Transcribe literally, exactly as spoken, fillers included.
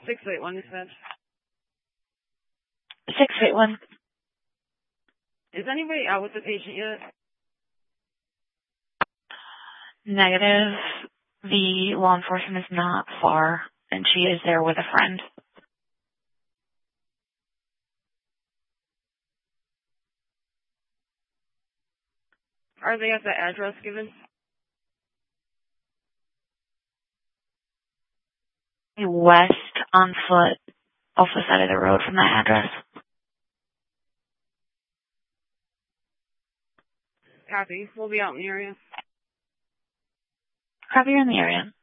six eight one, dispatch. six eight one. Is anybody out with the patient yet? Negative. The law enforcement is not far, and she is there with a friend. Are they at the address given? West on foot, off the side of the road from that address. Copy. We'll be out in the area. Copy, you're in the area.